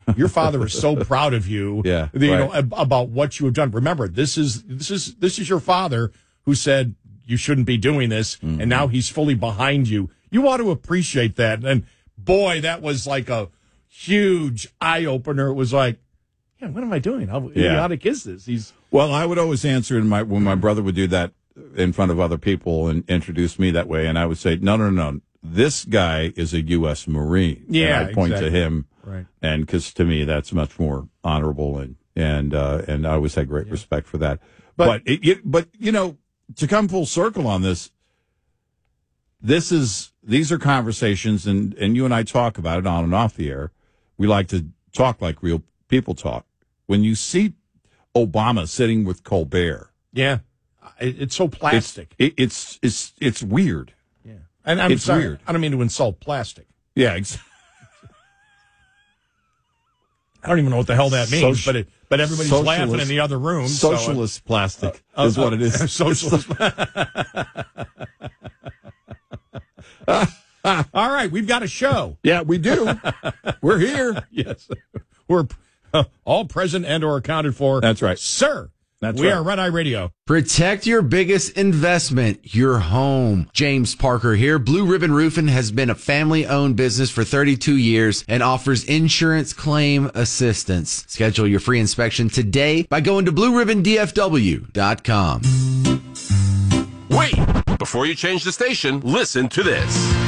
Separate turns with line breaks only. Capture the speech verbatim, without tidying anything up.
Your father is so proud of you,
yeah,
you
right.
know, ab- about what you have done. Remember, this is this is this is your father who said you shouldn't be doing this, mm-hmm. and now he's fully behind you. You want to appreciate that. And boy, that was like a huge eye opener. It was like, yeah, what am I doing? How
yeah.
idiotic is this? He's
well. I would always answer in my when my brother would do that in front of other people and introduce me that way, and I would say, no, no, no. This guy is a U S Marine.
Yeah,
and I point
exactly.
to him,
right?
And because to me that's much more honorable, and and uh, and I always had great yeah. respect for that. But but, it, it, but you know, to come full circle on this, this is these are conversations, and and you and I talk about it on and off the air. We like to talk like real people talk. When you see Obama sitting with Colbert,
yeah, it, it's so plastic.
It's, it, it's it's it's weird.
And I'm
it's
sorry,
weird.
I don't mean to insult plastic.
Yeah, exactly.
I don't even know what the hell that means,
Social,
but it, but everybody's laughing in the other room.
Socialist
so, uh,
plastic
uh,
is
uh,
what it is.
Uh, socialist. All right, we've got a show.
Yeah, we do. We're here.
Yes, we're uh, all present and or accounted for.
That's right,
sir.
That's
we
right.
are Red Eye Radio.
Protect your biggest investment, your home. James Parker here. Blue Ribbon Roofing has been a family-owned business for thirty-two years and offers insurance claim assistance. Schedule your free inspection today by going to blue ribbon d f w dot com.
Wait! Before you change the station, listen to this.